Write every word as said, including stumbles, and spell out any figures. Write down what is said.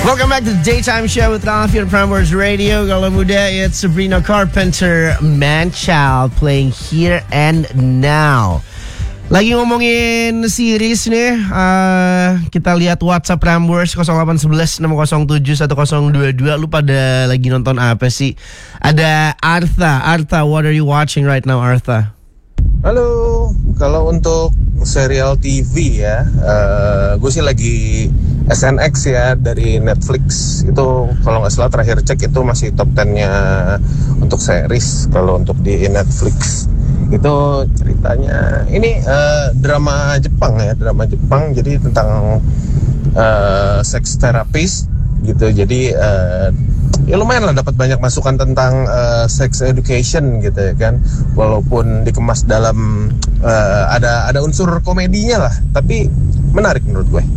Welcome back to the Daytime Show with Raffi on Prambors Radio. Kalau muda, it's Sabrina Carpenter, Man-Child, playing Here and Now. Lagi ngomongin series nih, uh, kita lihat WhatsApp Prambors nol delapan satu satu enam nol tujuh satu nol dua dua. Lu pada lagi nonton apa sih? Ada Artha. Artha, what are you watching right now, Artha? Halo, kalau untuk serial T V ya, uh, gue sih lagi S N X ya dari Netflix. Itu kalau nggak salah terakhir cek itu masih top sepuluh-nya untuk series. Kalau untuk di Netflix itu ceritanya ini uh, drama Jepang ya, drama Jepang. Jadi tentang uh, sex therapist gitu. Jadi uh, ya lumayan lah dapat banyak masukan tentang uh, sex education gitu ya kan, walaupun dikemas dalam uh, ada ada unsur komedinya lah, tapi menarik menurut gue.